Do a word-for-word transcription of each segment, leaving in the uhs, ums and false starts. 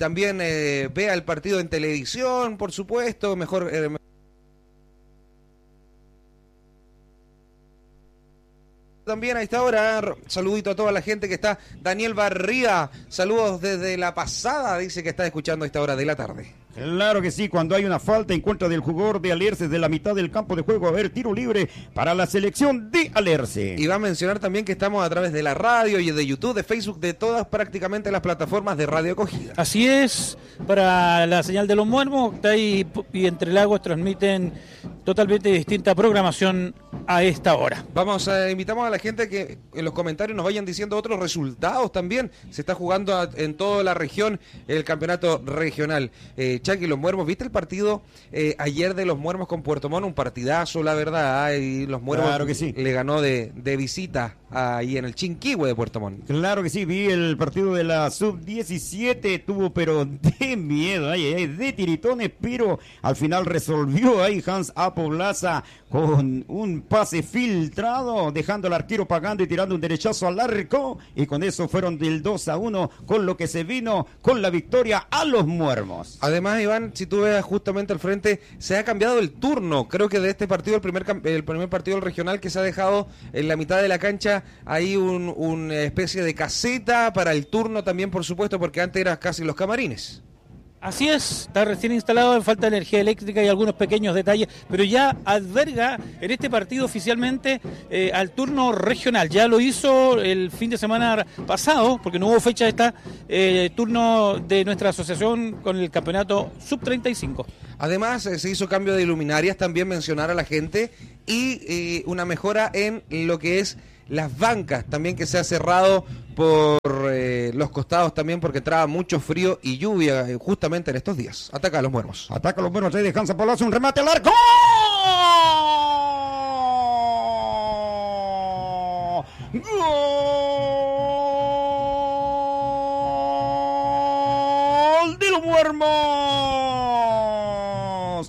también eh, vea el partido en televisión, por supuesto, mejor... Eh, También a esta hora, saludito a toda la gente que está. Daniel Barría, saludos desde La Pasada, dice que está escuchando a esta hora de la tarde. Claro que sí, cuando hay una falta en contra del jugador de Alerce de la mitad del campo de juego, a ver, tiro libre para la selección de Alerce. Y va a mencionar también que estamos a través de la radio y de YouTube, de Facebook, de todas prácticamente las plataformas de radio acogida. Así es, para la señal de los Muermos, Octay y Entre Lagos transmiten totalmente distinta programación a esta hora. Vamos a invitamos a la gente que en los comentarios nos vayan diciendo otros resultados también. Se está jugando a, en toda la región el campeonato regional. Eh, Chucky, los Muermos, ¿viste el partido eh, ayer de los Muermos con Puerto Montt? Un partidazo, la verdad, ¿eh? Y los Muermos claro que sí. le ganó de, de visita ahí en el Chinquihue de Puerto Montt. Claro que sí, vi el partido de la sub diecisiete, tuvo pero de miedo, ay, ay, de tiritones, pero al final resolvió ahí Hans Apoblaza con un pase filtrado, dejando al arquero pagando y tirando un derechazo al arco, y con eso fueron del dos a uno, con lo que se vino con la victoria a los Muermos. Además, Iván, si tú ves justamente al frente, se ha cambiado el turno, creo que de este partido, el primer, el primer partido del regional, que se ha dejado en la mitad de la cancha hay un, una especie de caseta para el turno también, por supuesto, porque antes eran casi los camarines. Así es, está recién instalado, falta de energía eléctrica y algunos pequeños detalles, pero ya alberga en este partido oficialmente eh, al turno regional. Ya lo hizo el fin de semana pasado, porque no hubo fecha de esta eh, turno de nuestra asociación con el campeonato sub treinta y cinco. Además, eh, se hizo cambio de luminarias, también mencionar a la gente, y eh, una mejora en lo que es las bancas, también que se ha cerrado por eh, los costados también, porque entraba mucho frío y lluvia eh, justamente en estos días. Ataca a los Muermos. Ataca a los Muermos, ahí de Hansa Palacio, un remate al arco. ¡Gol de los Muermos!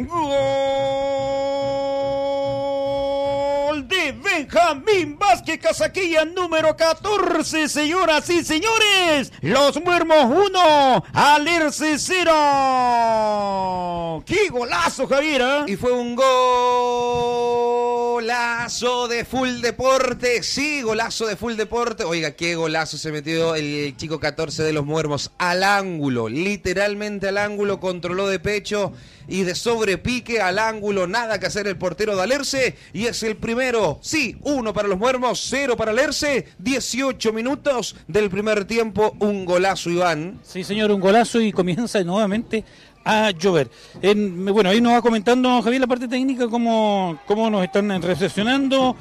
¡Gol de Benjamín Vázquez Casaquilla, número catorce, señoras y señores! Los Muermos uno, Alerce cero. ¡Qué golazo, Javier! ¿eh? Y fue un golazo de Full Deporte. Sí, golazo de Full Deporte. Oiga, qué golazo se metió el chico catorce de los Muermos al ángulo, literalmente al ángulo, controló de pecho y de sobrepique al ángulo, nada que hacer el portero de Alerce, y es el primero, sí, uno para los Muermos, cero para Alerce, dieciocho minutos del primer tiempo, un golazo, Iván. Sí, señor, un golazo, y comienza nuevamente a llover. En, bueno, ahí nos va comentando Javier la parte técnica, cómo, cómo nos están recepcionando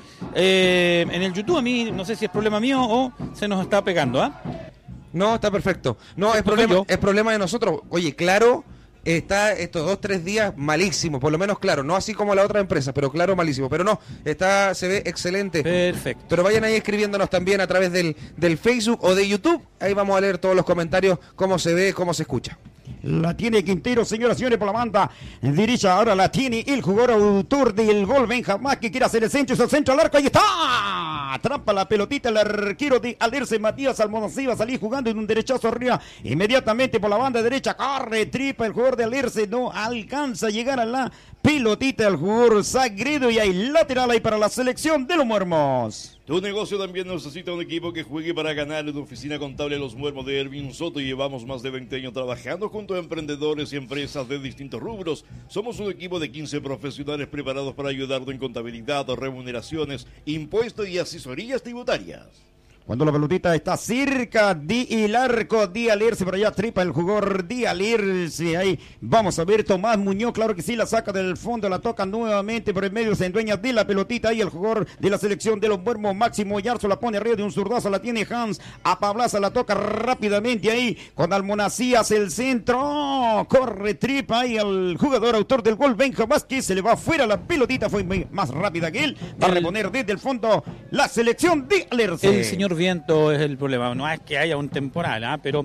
eh, en el YouTube. A mí no sé si es problema mío o se nos está pegando, ¿ah? ¿eh? No, está perfecto. No, es problema, es problema de nosotros. Oye, claro, está estos dos, tres días malísimo, por lo menos Claro, no así como la otra empresa, pero Claro malísimo, pero no, está, se ve excelente. Perfecto. Pero vayan ahí escribiéndonos también a través del, del Facebook o de YouTube, ahí vamos a leer todos los comentarios, cómo se ve, cómo se escucha. La tiene Quintero, señoras y señores, por la banda derecha. Ahora la tiene el jugador autor del gol, Benjamín, que quiere hacer el centro, es el centro al arco, ahí está. Atrapa la pelotita el arquero de Alerce, Matías Almonací, va a salir jugando en un derechazo arriba, inmediatamente por la banda derecha, corre, tripa el jugador de Alerce, no alcanza a llegar a la pelotita al jugador Sagredo, y hay lateral ahí para la selección de los Muermos. Tu negocio también necesita un equipo que juegue para ganar. En la oficina contable Los Muermos de Ervin Soto llevamos más de veinte años trabajando junto a emprendedores y empresas de distintos rubros. Somos un equipo de quince profesionales preparados para ayudarte en contabilidad, remuneraciones, impuestos y asesorías tributarias. Cuando la pelotita está cerca del arco de Alerce, por allá tripa el jugador de Alerce. Ahí vamos a ver, Tomás Muñoz, claro que sí, la saca del fondo, la toca nuevamente por el medio, se endueña de la pelotita. Ahí el jugador de la selección de los Muermos, Máximo Yarzo, la pone arriba de un zurdazo, la tiene Hans Apablaza, la toca rápidamente ahí con Almonací hacia el centro. Corre, tripa ahí el jugador autor del gol, Benja Vázquez, se le va afuera la pelotita, fue más rápida que él. Va a reponer desde el fondo la selección de Alerce. El señor viento es el problema, no es que haya un temporal, ¿eh? Pero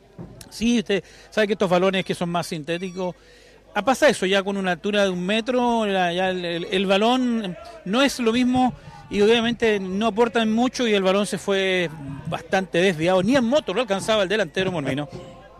sí, usted sabe que estos balones que son más sintéticos, pasa eso, ya con una altura de un metro, ya, ya el, el, el balón no es lo mismo y obviamente no aportan mucho, y el balón se fue bastante desviado, ni en moto lo alcanzaba el delantero mormino.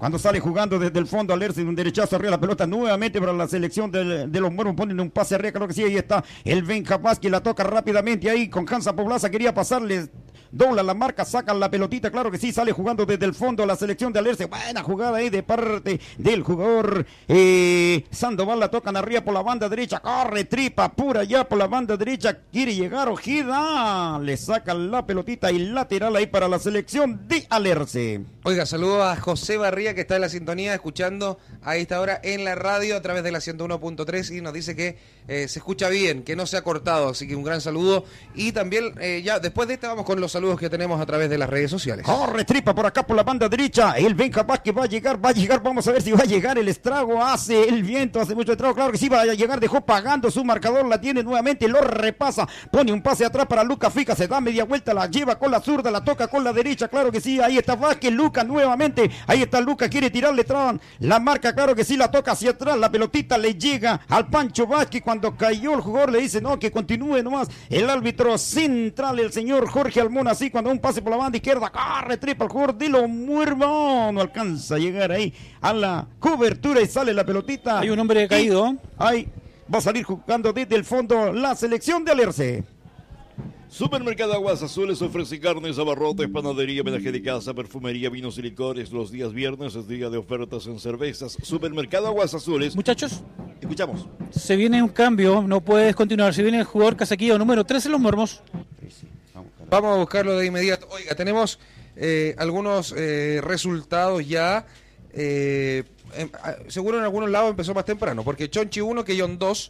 cuando sale jugando desde el fondo Alerce, un derechazo arriba la pelota nuevamente para la selección del, de los muermos, ponen un pase arriba, creo que sí, ahí está el Benja Paz que la toca rápidamente ahí con Hansa Poblaza, quería pasarle, dobla la marca, sacan la pelotita, claro que sí, sale jugando desde el fondo la selección de Alerce, buena jugada ahí de parte del jugador eh, Sandoval, la tocan arriba por la banda derecha, corre, tripa pura ya por la banda derecha, quiere llegar Ojeda, le sacan la pelotita y lateral ahí para la selección de Alerce. Oiga, saludo a José Barría que está en la sintonía escuchando a esta hora en la radio a través de la ciento uno punto tres y nos dice que eh, se escucha bien, que no se ha cortado, así que un gran saludo y también eh, ya después de este vamos con los saludos que tenemos a través de las redes sociales. Corre, tripa por acá por la banda derecha, el Benja Vázquez va a llegar, va a llegar, vamos a ver si va a llegar el estrago, hace el viento, hace mucho estrago, claro que sí va a llegar, dejó pagando su marcador, la tiene nuevamente, lo repasa, pone un pase atrás para Lucas Fica, se da media vuelta, la lleva con la zurda, la toca con la derecha, claro que sí, ahí está Vázquez, Lucas nuevamente, ahí está Lucas, quiere tirarle, traban la marca, claro que sí, la toca hacia atrás, la pelotita le llega al Pancho Vázquez, cuando cayó el jugador le dice no, que continúe nomás, el árbitro central, el señor Jorge Almona, así cuando un pase por la banda izquierda, corre, tripa el jugador de los muermos, no alcanza a llegar ahí a la cobertura y sale la pelotita. Hay un hombre caído. Ahí va a salir jugando desde el fondo la selección de Alerce. Supermercado Aguas Azules ofrece carnes, abarrotes, panadería, homenaje de casa, perfumería, vinos y licores. Los días viernes es día de ofertas en cervezas. Supermercado Aguas Azules. Muchachos, escuchamos. Se viene un cambio, no puedes continuar. Se viene el jugador casaquillo número tres en los muermos. Vamos a buscarlo de inmediato. Oiga, tenemos eh, algunos eh, resultados ya. Eh, en, seguro en algunos lados empezó más temprano, porque Chonchi uno, Quellón dos.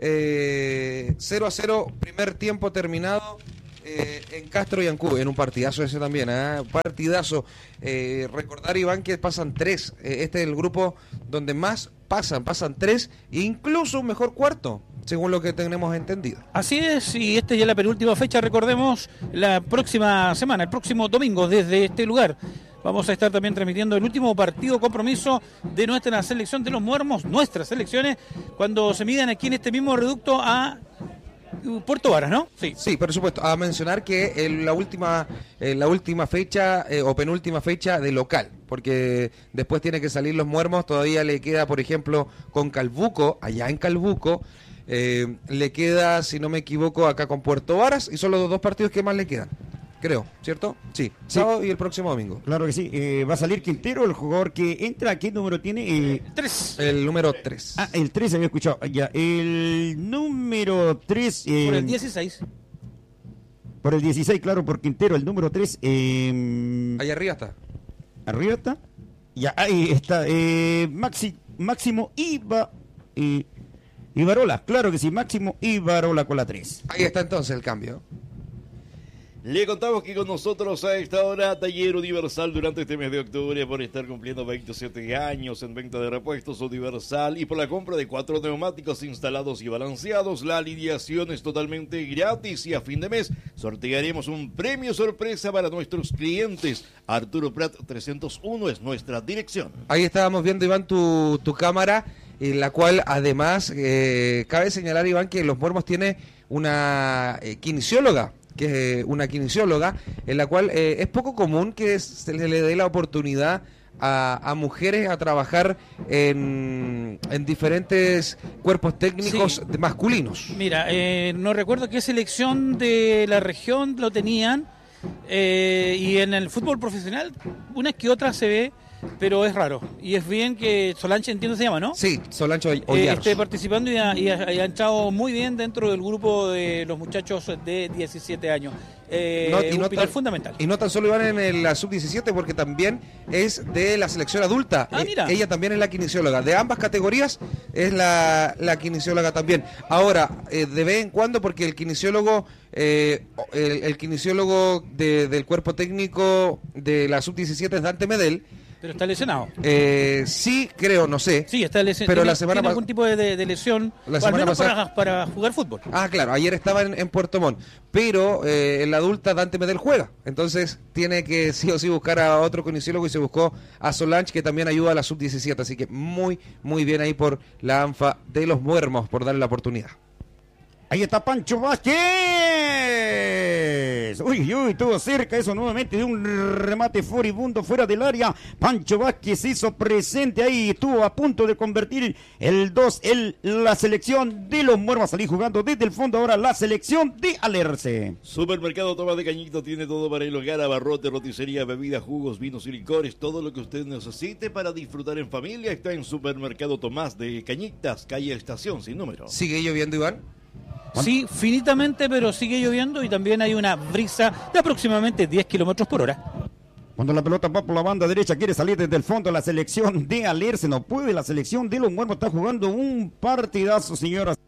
Eh, cero a cero, primer tiempo terminado eh, en Castro y Ancú, en un partidazo ese también, ¿eh? partidazo. Eh, recordar, Iván, que pasan tres, eh, este es el grupo donde más pasan, pasan tres, e incluso un mejor cuarto, según lo que tenemos entendido. Así es, y esta ya es la penúltima fecha, recordemos, la próxima semana, el próximo domingo, desde este lugar. Vamos a estar también transmitiendo el último partido compromiso de nuestra selección de los muermos, nuestras selecciones, cuando se midan aquí en este mismo reducto a Puerto Varas, ¿no? Sí, sí, por supuesto. A mencionar que en la última, en la última fecha eh, o penúltima fecha de local, porque después tiene que salir los muermos, todavía le queda, por ejemplo, con Calbuco, allá en Calbuco, eh, le queda, si no me equivoco, acá con Puerto Varas, y son los dos partidos que más le quedan. Creo, ¿cierto? Sí, sí. Sábado y el próximo domingo. Claro que sí. Eh, va a salir Quintero, el jugador que entra. ¿Qué número tiene? Eh, tres. El número tres. Ah, el tres había escuchado. Ya, el número tres. Eh, por el dieciséis. Por el dieciséis, claro, por Quintero, el número tres. Eh, Allá arriba está. ¿Arriba está? Ya, ahí está. Eh, Maxi, Máximo Iba, eh, Ibarola, claro que sí. Máximo Ibarola con la tres. Ahí está entonces el cambio. Le contamos que con nosotros a esta hora Taller Universal durante este mes de octubre por estar cumpliendo veintisiete años en venta de repuestos Universal y por la compra de cuatro neumáticos instalados y balanceados. La alineación es totalmente gratis y a fin de mes sortearemos un premio sorpresa para nuestros clientes. Arturo Prat trescientos uno es nuestra dirección. Ahí estábamos viendo, Iván, tu, tu cámara, en la cual además eh, cabe señalar, Iván, que Los Muermos tiene una eh, kinesióloga, que es una kinesióloga, en la cual eh, es poco común que se le dé la oportunidad a, a mujeres a trabajar en, en diferentes cuerpos técnicos sí. masculinos. Mira, eh, no recuerdo qué selección de la región lo tenían, eh, y en el fútbol profesional una que otra se ve, pero es raro. Y es bien que Solange, entiendo se llama, ¿no? Sí, Solange eh, esté participando y ha, y, ha, y ha entrado muy bien dentro del grupo de los muchachos de diecisiete años. Eh, no, y un no pilar tan, fundamental. Y no tan solo iban en el, la sub diecisiete, porque también es de la selección adulta. Ah, mira. Eh, ella también es la kinesióloga. De ambas categorías es la, la kinesióloga también. Ahora, eh, de vez en cuando, porque el kinesiólogo, eh, el, el kinesiólogo de, del cuerpo técnico de la sub diecisiete es Dante Medel. Pero está lesionado. Eh, sí, creo, no sé. Sí, está lesionado. Pero ¿Tiene, la semana ¿tiene algún tipo de, de lesión? La al semana menos pasada... para, para jugar fútbol. Ah, claro, ayer estaba en, en Puerto Montt. Pero eh, en la adulta Dante Medel juega. Entonces tiene que sí o sí buscar a otro kinesiólogo y se buscó a Solange, que también ayuda a la sub diecisiete. Así que muy, muy bien ahí por la ANFA de Los Muermos por darle la oportunidad. Ahí está Pancho Vázquez. Alerce. Uy, uy, estuvo cerca eso nuevamente de un remate furibundo fuera del área. Pancho Vázquez hizo presente ahí, estuvo a punto de convertir el dos, el, la selección de los Muermos. Salir jugando desde el fondo ahora la selección de Alerce. Supermercado Tomás de Cañito tiene todo para el hogar, abarrote, roticería, bebidas, jugos, vinos y licores. Todo lo que usted necesite para disfrutar en familia está en Supermercado Tomás de Cañitas, calle Estación, sin número. ¿Sigue lloviendo, Iván? Sí, finitamente, pero sigue lloviendo y también hay una brisa de aproximadamente diez kilómetros por hora. Cuando la pelota va por la banda derecha, quiere salir desde el fondo la selección de Alerce. No puede, la selección de los Muermos está jugando un partidazo, señoras.